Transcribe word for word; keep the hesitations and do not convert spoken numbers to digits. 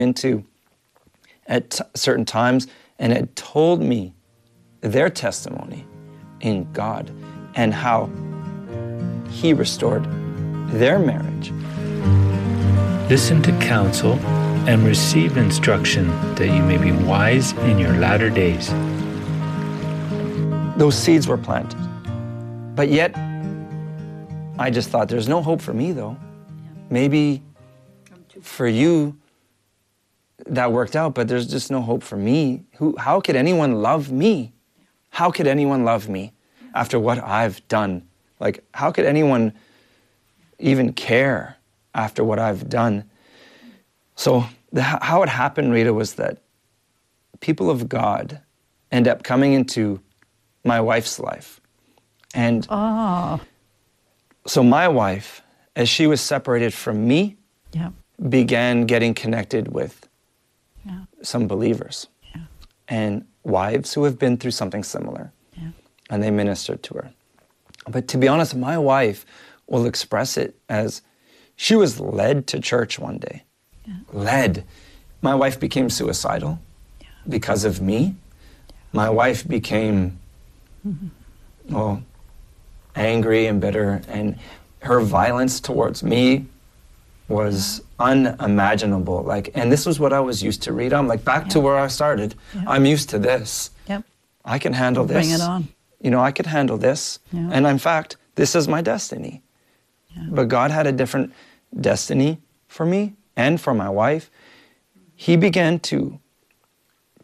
into at t- certain times and had told me their testimony in God and how He restored their marriage. Listen to counsel and receive instruction that you may be wise in your latter days. Those seeds were planted. But yet, I just thought, there's no hope for me though. Maybe for you, that worked out, but there's just no hope for me. Who? How could anyone love me? How could anyone love me after what I've done? Like, how could anyone even care after what I've done? So the, how it happened, Rita, was that people of God end up coming into my wife's life. And oh. so my wife, as she was separated from me, yeah. began getting connected with yeah. some believers yeah. and wives who have been through something similar. Yeah. And they ministered to her. But to be honest, my wife will express it as she was led to church one day. Yeah. Led. My wife became suicidal yeah. because of me. Yeah. My wife became, mm-hmm. oh, angry and bitter, and her violence towards me was unimaginable. Like, and this was what I was used to read. I'm like, back yeah. to where I started. Yeah. I'm used to this. Yep. I can handle this. Bring it on. You know, I could handle this. Yeah. And in fact, this is my destiny. Yeah. But God had a different destiny for me and for my wife. He began to